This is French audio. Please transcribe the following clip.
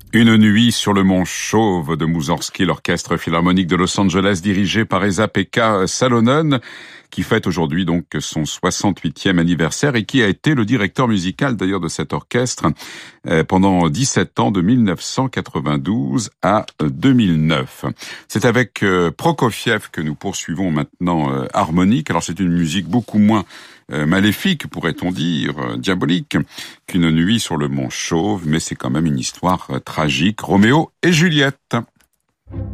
Une nuit sur le mont Chauve de Moussorgsky, l'orchestre philharmonique de Los Angeles dirigé par Esa-Pekka Salonen, qui fête aujourd'hui donc son 68e anniversaire et qui a été le directeur musical d'ailleurs de cet orchestre pendant 17 ans, de 1992 à 2009. C'est avec Prokofiev que nous poursuivons maintenant Harmonique. Alors c'est une musique beaucoup moins maléfique, pourrait-on dire, diabolique, qu'une nuit sur le mont Chauve, mais c'est quand même une histoire tragique. Roméo et Juliette.